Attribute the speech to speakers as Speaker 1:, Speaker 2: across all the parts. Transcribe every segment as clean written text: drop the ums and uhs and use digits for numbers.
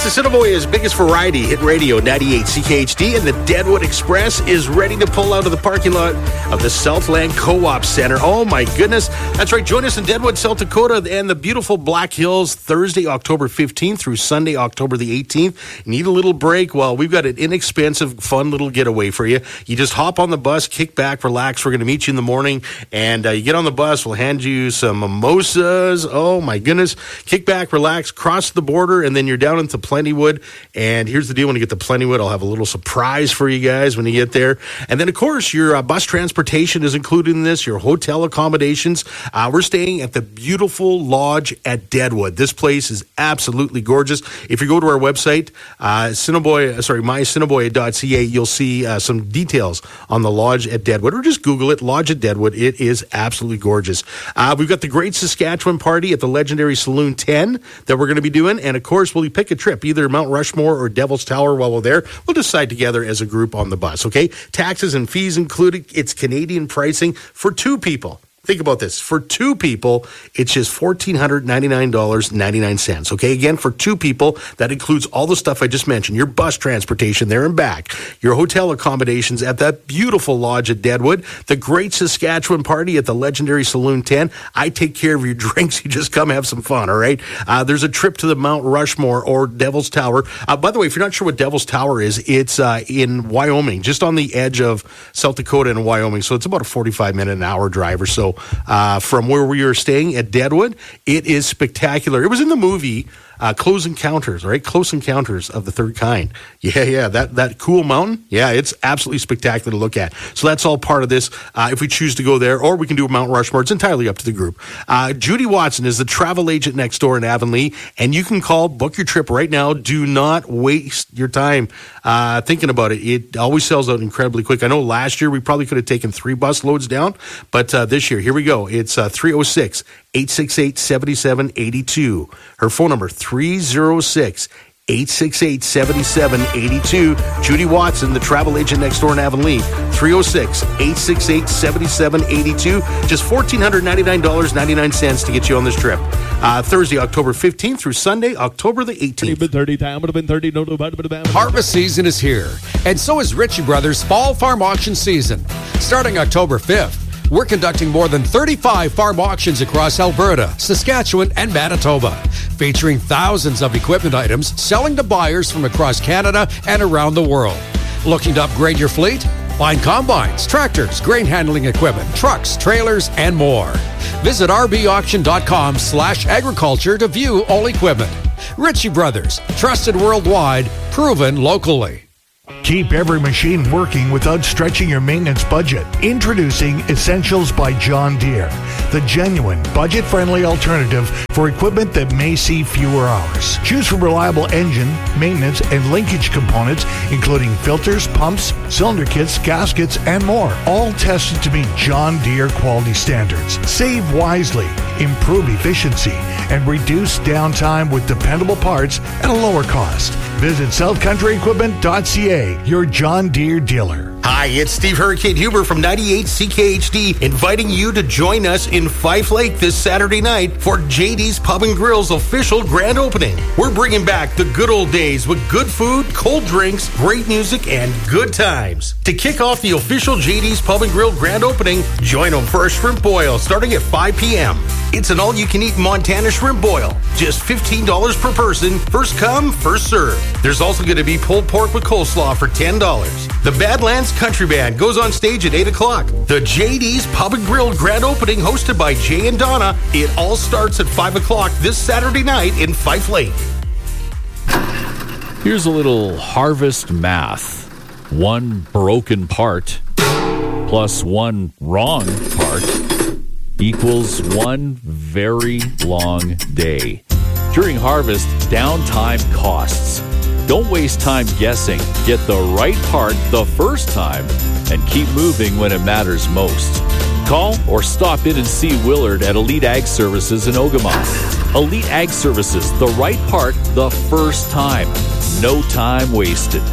Speaker 1: It's Assiniboia's biggest variety hit radio, 98 CKHD, and the Deadwood Express is ready to pull out of the parking lot of the Southland Co-op Center. Oh my goodness. That's right. Join us in Deadwood, South Dakota and the beautiful Black Hills Thursday, October 15th through Sunday, October the 18th. Need a little break? Well, we've got an inexpensive, fun little getaway for you. You just hop on the bus, kick back, relax. We're going to meet you in the morning, and you get on the bus. We'll hand you some mimosas. Oh my goodness. Kick back, relax, cross the border, and then you're down into Plentywood. And here's the deal. When you get to Plentywood, I'll have a little surprise for you guys when you get there. And then, of course, your bus transportation is included in this, your hotel accommodations. We're staying at the beautiful lodge at Deadwood. This place is absolutely gorgeous. If you go to our website, myAssiniboia.ca, you'll see some details on the lodge at Deadwood, or just Google it, Lodge at Deadwood. It is absolutely gorgeous. We've got the Great Saskatchewan Party at the legendary Saloon 10 that we're going to be doing. And, of course, we'll pick a trip, either Mount Rushmore or Devil's Tower while we're there. We'll decide together as a group on the bus, okay? Taxes and fees included. It's Canadian pricing for two people. Think about this. For two people, it's just $1,499.99. Okay, again, for two people, that includes all the stuff I just mentioned, your bus transportation there and back, your hotel accommodations at that beautiful lodge at Deadwood, the Great Saskatchewan Party at the legendary Saloon 10. I take care of your drinks. You just come have some fun, all right? There's a trip to the Mount Rushmore or Devil's Tower. By the way, if you're not sure what Devil's Tower is, it's in Wyoming, just on the edge of South Dakota and Wyoming. So it's about a 45-minute, an hour drive or so. From where we were staying at Deadwood. It is spectacular. It was in the movie Close Encounters, right? Close Encounters of the Third Kind. Yeah, that cool mountain. Yeah, it's absolutely spectacular to look at. So that's all part of this. If we choose to go there, or we can do Mount Rushmore, it's entirely up to the group. Judy Watson is the travel agent next door in Avonlea, and you can book your trip right now. Do not waste your time thinking about it. It always sells out incredibly quick. I know last year we probably could have taken 3 bus loads down, but this year, here we go. It's 306-868-7782. Her phone number, 306-868-7782. Judy Watson, the travel agent next door in Avonlea, 306-868-7782. Just $1,499.99 to get you on this trip. Thursday, October 15th through Sunday, October the 18th.
Speaker 2: Harvest season is here, and so is Ritchie Brothers' Fall Farm Auction season. Starting October 5th, we're conducting more than 35 farm auctions across Alberta, Saskatchewan, and Manitoba, featuring thousands of equipment items selling to buyers from across Canada and around the world. Looking to upgrade your fleet? Find combines, tractors, grain handling equipment, trucks, trailers, and more. Visit rbauction.com/agriculture to view all equipment. Ritchie Brothers, trusted worldwide, proven locally.
Speaker 3: Keep every machine working without stretching your maintenance budget. Introducing Essentials by John Deere, the genuine, budget-friendly alternative for equipment that may see fewer hours. Choose from reliable engine, maintenance, and linkage components, including filters, pumps, cylinder kits, gaskets, and more, all tested to meet John Deere quality standards. Save wisely, improve efficiency, and reduce downtime with dependable parts at a lower cost. Visit southcountryequipment.ca, your John Deere dealer.
Speaker 1: Hi, it's Steve Hurricane Huber from 98 CKHD, inviting you to join us in Fife Lake this Saturday night for JD's Pub and Grill's official grand opening. We're bringing back the good old days with good food, cold drinks, great music, and good times. To kick off the official JD's Pub and Grill grand opening, join them for a shrimp boil starting at 5 p.m. It's an all-you-can-eat Montana shrimp boil. Just $15 per person, first come, first serve. There's also going to be pulled pork with coleslaw for $10. The Badlands Country Band goes on stage at 8 o'clock. The JD's Pub and Grill grand opening hosted by Jay and Donna. It all starts at 5 o'clock this Saturday night in Fife Lake.
Speaker 4: Here's a little harvest math. 1 broken part plus 1 wrong part equals 1 very long day. During harvest, downtime costs. Don't waste time guessing. Get the right part the first time and keep moving when it matters most. Call or stop in and see Willard at Elite Ag Services in Ogimaw. Elite Ag Services, the right part the first time. No time wasted.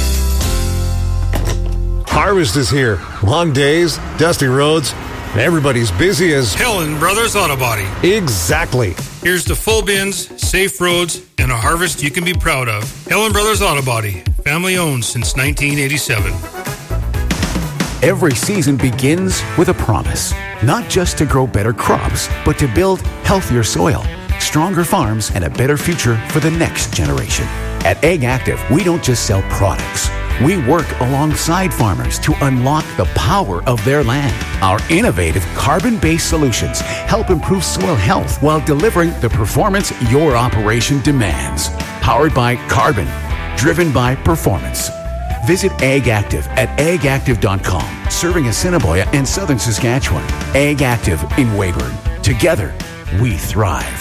Speaker 5: Harvest is here. Long days, dusty roads, and everybody's busy as
Speaker 6: Helen Brothers Auto Body.
Speaker 5: Exactly.
Speaker 6: Here's to full bins, safe roads, and a harvest you can be proud of. Helen Brothers Auto Body, family owned since 1987.
Speaker 7: Every season begins with a promise, not just to grow better crops, but to build healthier soil, stronger farms, and a better future for the next generation. At Ag Active, we don't just sell products. We work alongside farmers to unlock the power of their land. Our innovative carbon-based solutions help improve soil health while delivering the performance your operation demands. Powered by carbon, driven by performance. Visit Ag Active at agactive.com, serving Assiniboia and southern Saskatchewan. Ag Active in Weyburn. Together, we thrive.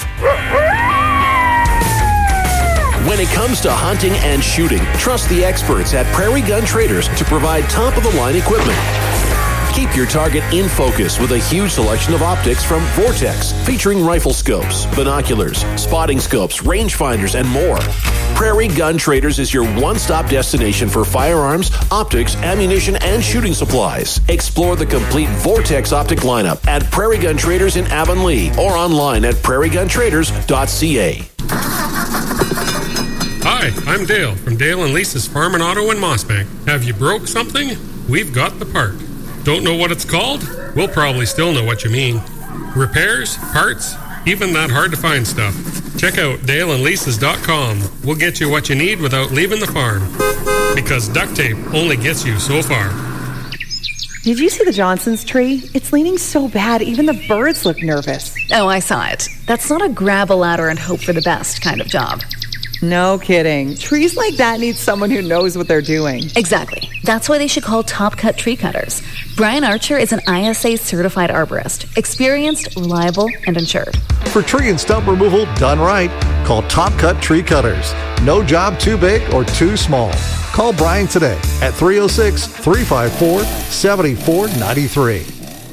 Speaker 8: When it comes to hunting and shooting, trust the experts at Prairie Gun Traders to provide top-of-the-line equipment. Keep your target in focus with a huge selection of optics from Vortex, featuring rifle scopes, binoculars, spotting scopes, rangefinders, and more. Prairie Gun Traders is your one-stop destination for firearms, optics, ammunition, and shooting supplies. Explore the complete Vortex optic lineup at Prairie Gun Traders in Avonlea or online at prairieguntraders.ca.
Speaker 6: Hi, I'm Dale from Dale and Lisa's Farm and Auto in Mossbank. Have you broke something? We've got the part. Don't know what it's called? We'll probably still know what you mean. Repairs, parts, even that hard to find stuff. Check out daleandlisas.com. We'll get you what you need without leaving the farm. Because duct tape only gets you so far.
Speaker 9: Did you see the Johnson's tree? It's leaning so bad, even the birds look nervous.
Speaker 10: Oh, I saw it. That's not a grab a ladder and hope for the best kind of job.
Speaker 9: No kidding. Trees like that need someone who knows what they're doing.
Speaker 10: Exactly. That's why they should call Top Cut Tree Cutters. Brian Archer is an ISA certified arborist, experienced, reliable, and insured.
Speaker 5: For tree and stump removal done right, call Top Cut Tree Cutters. No job too big or too small. Call Brian today at 306-354-7493.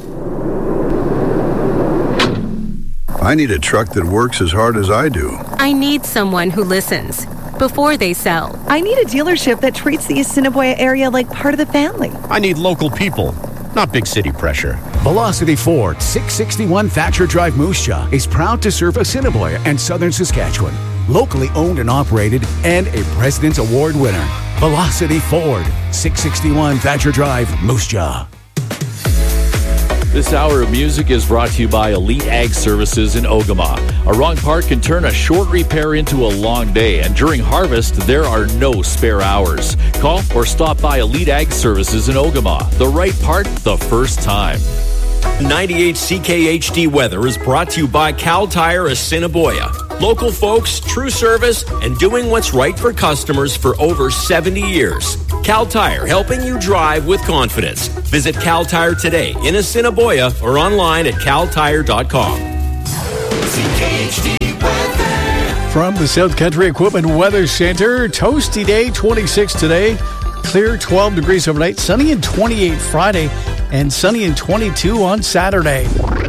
Speaker 11: I need a truck that works as hard as I do.
Speaker 12: I need someone who listens before they sell.
Speaker 9: I need a dealership that treats the Assiniboia area like part of the family.
Speaker 13: I need local people, not big city pressure.
Speaker 7: Velocity Ford, 661 Thatcher Drive, Moose Jaw, is proud to serve Assiniboia and southern Saskatchewan. Locally owned and operated, and a President's Award winner. Velocity Ford, 661 Thatcher Drive, Moose Jaw.
Speaker 4: This hour of music is brought to you by Elite Ag Services in Ogama. A wrong part can turn a short repair into a long day, and during harvest, there are no spare hours. Call or stop by Elite Ag Services in Ogama. The right part, the first time.
Speaker 14: 98 CKHD weather is brought to you by Cal Tire Assiniboia. Local folks, true service, and doing what's right for customers for over 70 years. Cal Tire, helping you drive with confidence. Visit Cal Tire today in Assiniboia or online at caltire.com.
Speaker 15: CKHD weather.
Speaker 16: From the South Country Equipment Weather Center, toasty day, 26 today. Clear, 12 degrees overnight. Sunny and 28 Friday. And sunny and 22 on Saturday.